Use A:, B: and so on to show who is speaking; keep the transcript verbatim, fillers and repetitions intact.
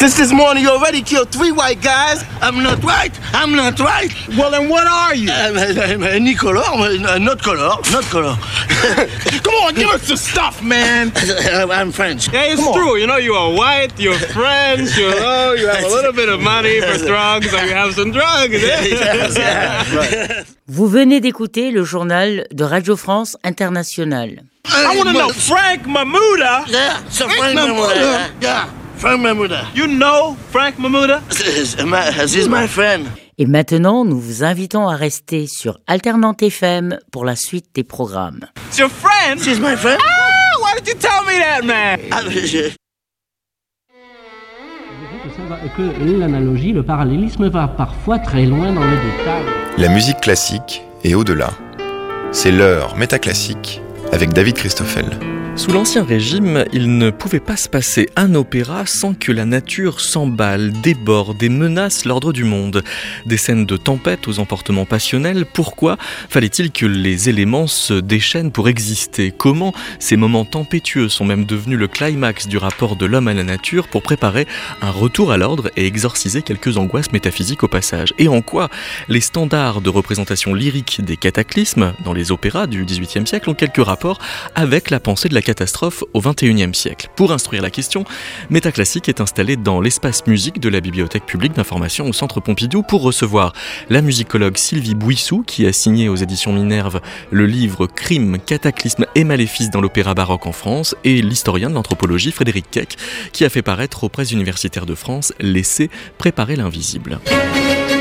A: Since this morning, you already killed three white guys.
B: I'm not white. I'm not white.
A: Well, then what are you?
B: I'm, I'm, I'm Nicolas. I'm not color. Not color.
A: Come on, give us the stuff, man.
B: I'm French.
C: Yeah, it's true. You know, you are white, you're French, you know, you have a little bit of money for drugs, so you have some drugs.
B: Yes, yeah, right.
D: Vous venez d'écouter le journal de Radio France Internationale.
A: I want to know Frank Mahmouda.
B: Yeah, so Frank Mahmouda. Yeah, Frank Mahmouda.
A: You know Frank Mahmouda?
B: This is my, this is my friend.
D: Et maintenant, nous vous invitons à rester sur Alternante F M pour la suite des programmes.
A: It's your friend?
B: This is my friend.
A: Ah, why did you tell me that, man?
E: Que l'analogie, le parallélisme va parfois très loin dans le détail.
F: La musique classique et au-delà. C'est l'heure métaclassique avec David Christoffel.
G: Sous l'Ancien Régime, il ne pouvait pas se passer un opéra sans que la nature s'emballe, déborde et menace l'ordre du monde. Des scènes de tempête aux emportements passionnels, pourquoi fallait-il que les éléments se déchaînent pour exister ? Comment ces moments tempétueux sont même devenus le climax du rapport de l'homme à la nature pour préparer un retour à l'ordre et exorciser quelques angoisses métaphysiques au passage ? Et en quoi les standards de représentation lyrique des cataclysmes dans les opéras du dix-huitième siècle ont quelques rapports avec la pensée de la catastrophe au vingt et unième siècle. Pour instruire la question, Métaclassique est installé dans l'espace musique de la Bibliothèque publique d'information au Centre Pompidou pour recevoir la musicologue Sylvie Bouissou, qui a signé aux éditions Minerve le livre Crimes, cataclysmes et maléfices dans l'opéra baroque en France, et l'historien de l'anthropologie Frédéric Keck, qui a fait paraître aux presses universitaires de France Laissez préparer l'invisible.